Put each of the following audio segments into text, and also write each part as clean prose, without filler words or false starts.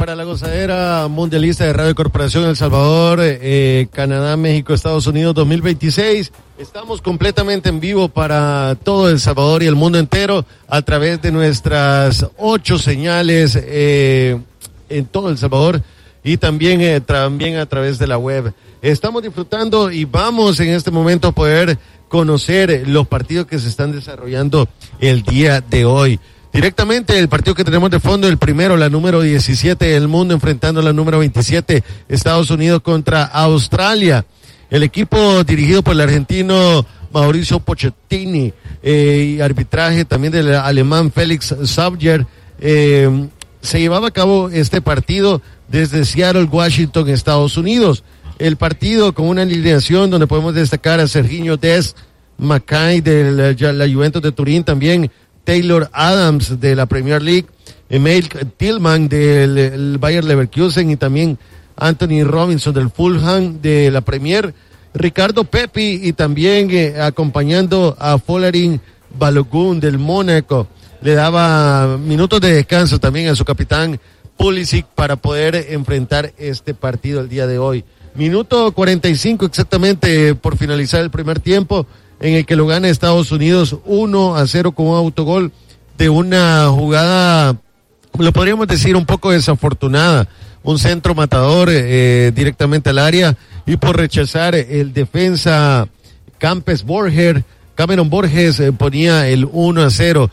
para la gozadera mundialista de Radio Corporación El Salvador, Canadá, México, Estados Unidos 2026. Estamos completamente en vivo para todo El Salvador y el mundo entero a través de nuestras 8 señales en todo El Salvador y también a través de la web. Estamos disfrutando y vamos en este momento a poder conocer los partidos que se están desarrollando el día de hoy. Directamente el partido que tenemos de fondo, el primero, la número 17 del mundo, enfrentando a la número 27, Estados Unidos contra Australia. El equipo dirigido por el argentino Mauricio Pochettino y arbitraje también del alemán Felix Sauer, se llevaba a cabo este partido desde Seattle, Washington, Estados Unidos. El partido con una alineación donde podemos destacar a Sergiño Dest, Mackay de la Juventus de Turín, también Taylor Adams de la Premier League, Emil Tillman del Bayer Leverkusen y también Anthony Robinson del Fulham de la Premier, Ricardo Pepi y también acompañando a Folarin Balogun del Mónaco. Le daba minutos de descanso también a su capitán Pulisic para poder enfrentar este partido el día de hoy. Minuto 45 exactamente por finalizar el primer tiempo, en el que lo gana Estados Unidos 1-0 con un autogol de una jugada, lo podríamos decir un poco desafortunada, un centro matador directamente al área y por rechazar el defensa Cameron Borges ponía el 1-0,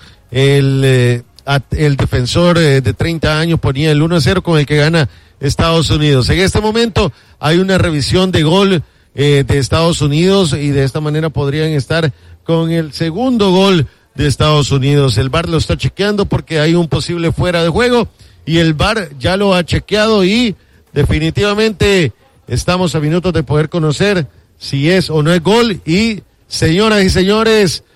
el defensor de 30 años ponía el 1-0 con el que gana Estados Unidos. En este momento hay una revisión de gol de Estados Unidos y de esta manera podrían estar con el segundo gol de Estados Unidos. El VAR lo está chequeando porque hay un posible fuera de juego y el VAR ya lo ha chequeado y definitivamente estamos a minutos de poder conocer si es o no es gol y, señoras y señores,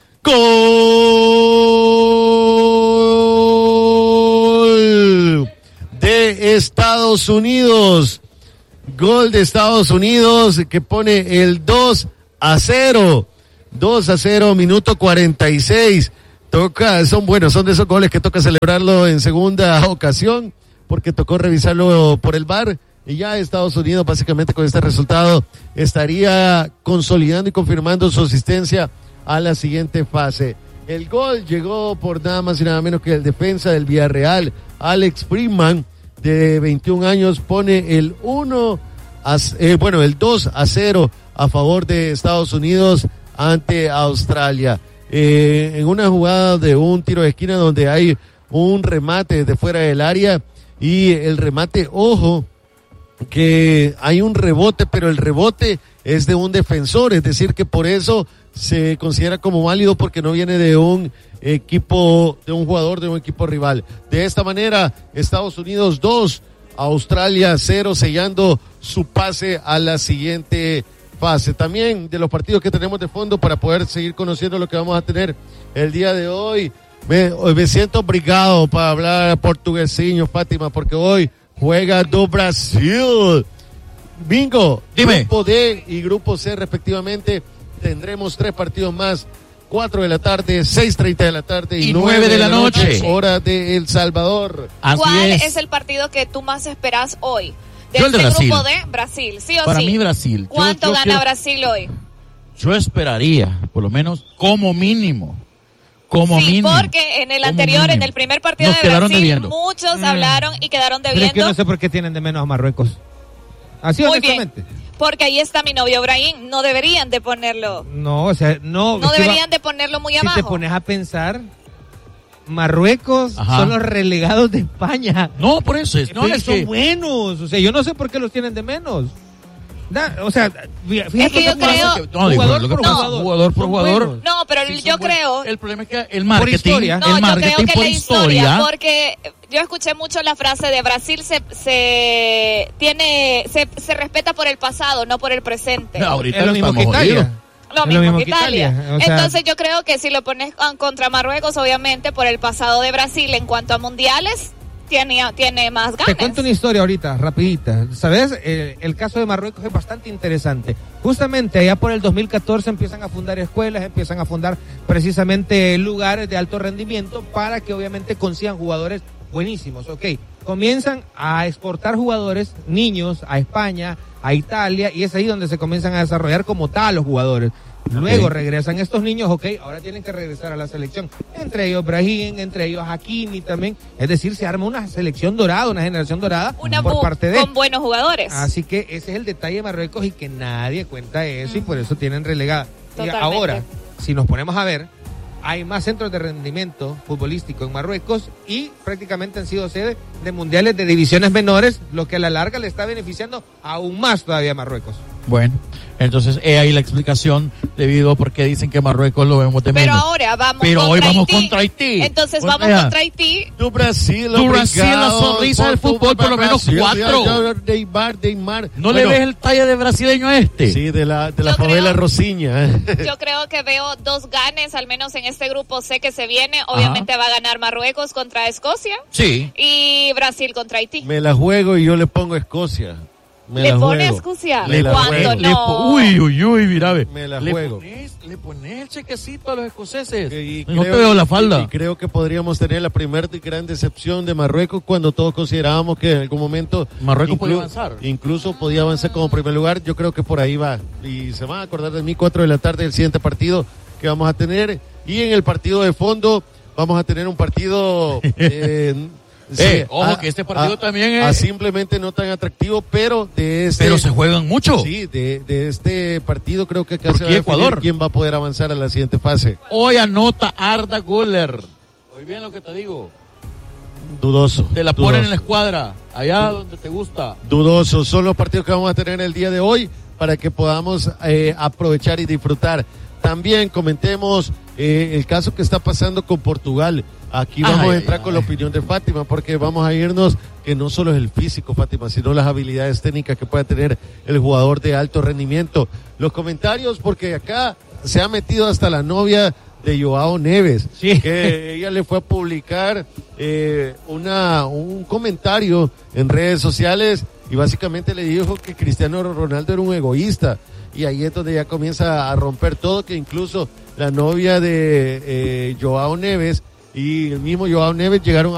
gol de Estados Unidos. Gol de Estados Unidos que pone el 2-0. 2-0, minuto 46. Son de esos goles que toca celebrarlo en segunda ocasión, porque tocó revisarlo por el VAR. Y ya Estados Unidos, básicamente con este resultado, estaría consolidando y confirmando su asistencia a la siguiente fase. El gol llegó por nada más y nada menos que el defensa del Villarreal, Alex Freeman, de 21 años, pone el 2-0 a favor de Estados Unidos ante Australia. En una jugada de un tiro de esquina donde hay un remate de fuera del área y el remate, ojo, que hay un rebote, pero el rebote es de un defensor, es decir que por eso se considera como válido porque no viene de un equipo, de un jugador de un equipo rival. De esta manera, Estados Unidos 2, Australia 0, sellando su pase a la siguiente fase. También de los partidos que tenemos de fondo para poder seguir conociendo lo que vamos a tener el día de hoy. Me siento obligado para hablar portuguesinho, Fátima, porque hoy juega do Brasil. Bingo, dime. Grupo D y Grupo C respectivamente. Tendremos 3 partidos más, 4 de la tarde, 6:30 de la tarde y 9 de la noche, hora de El Salvador. ¿Cuál es el partido que tú más esperas hoy? Yo el de Brasil. Grupo D, Brasil, ¿sí o sí? Para mí Brasil. ¿Cuánto gana Brasil hoy? Yo esperaría, por lo menos, como mínimo. Porque en el anterior, en el primer partido de Brasil, muchos hablaron y quedaron debiendo. Pero es que no sé por qué tienen de menos a Marruecos. Así honestamente. Porque ahí está mi novio Brahim, no deberían de ponerlo. No, o sea, no deberían de ponerlo muy abajo. Si te pones a pensar, Marruecos son los relegados de España. No, por eso es. Son buenos. O sea, yo no sé por qué los tienen de menos. Es que yo creo jugador por jugador. No, pero yo creo el problema es que el marketing, yo creo que por la historia, porque yo escuché mucho la frase de Brasil se respeta por el pasado, no por el presente. No, ahorita es lo mismo que Italia. Lo mismo que Italia. Entonces yo creo que si lo pones contra Marruecos, obviamente por el pasado de Brasil en cuanto a mundiales, tiene más ganas. Te cuento una historia ahorita, rapidita. ¿Sabes? El caso de Marruecos es bastante interesante. Justamente allá por el 2014 empiezan a fundar escuelas, empiezan a fundar precisamente lugares de alto rendimiento para que obviamente consigan jugadores buenísimos, comienzan a exportar jugadores, niños, a España, a Italia, y es ahí donde se comienzan a desarrollar como tal los jugadores. Luego regresan estos niños, ahora tienen que regresar a la selección. Entre ellos Brahim, entre ellos Hakimi también. Es decir, se arma una selección dorada, una generación dorada por parte de... Con buenos jugadores. Así que ese es el detalle de Marruecos y que nadie cuenta eso y por eso tienen relegada. Y ahora, si nos ponemos a ver, hay más centros de rendimiento futbolístico en Marruecos y prácticamente han sido sede de mundiales de divisiones menores, lo que a la larga le está beneficiando aún más todavía a Marruecos. Bueno, entonces he ahí la explicación debido a por qué dicen que Marruecos lo vemos de menos. Pero hoy vamos contra Haití. Entonces vamos contra Haití. Tu Brasil, la sonrisa del fútbol, por lo menos 4. Neymar. ¿No le ves el talle de brasileño a este? Sí, de la favela Rosiña. Yo creo que veo 2 ganes, al menos en este grupo C que se viene. Obviamente va a ganar Marruecos contra Escocia. Sí. Y Brasil contra Haití. Me la juego y yo le pongo Escocia. ¿Le pone Escocia? ¿Cuándo no? Uy, mira, ve. Me la juego. Le pones el chequecito a los escoceses. No te veo la falda. Y creo que podríamos tener la primera gran decepción de Marruecos cuando todos considerábamos que en algún momento Marruecos podía avanzar. Incluso podía avanzar como primer lugar. Yo creo que por ahí va. Y se van a acordar de mí 4 de la tarde del siguiente partido que vamos a tener. Y en el partido de fondo vamos a tener un partido... ojo que este partido también es simplemente no tan atractivo, pero pero se juegan mucho. Sí, de este partido creo que acá se va a Ecuador. quién va a poder avanzar a la siguiente fase. Hoy anota Arda Güler. Oye bien lo que te digo. Dudoso. Te la ponen en la escuadra, allá donde te gusta. Dudoso. Son los partidos que vamos a tener el día de hoy para que podamos aprovechar y disfrutar. También comentemos el caso que está pasando con Portugal. Aquí vamos a entrar con la opinión de Fátima, porque vamos a irnos que no solo es el físico, Fátima, sino las habilidades técnicas que puede tener el jugador de alto rendimiento. Los comentarios, porque acá se ha metido hasta la novia de Joao Neves, que ella le fue a publicar un comentario en redes sociales y básicamente le dijo que Cristiano Ronaldo era un egoísta. Y ahí es donde ya comienza a romper todo, que incluso la novia de Joao Neves y el mismo Joao Neves llegaron a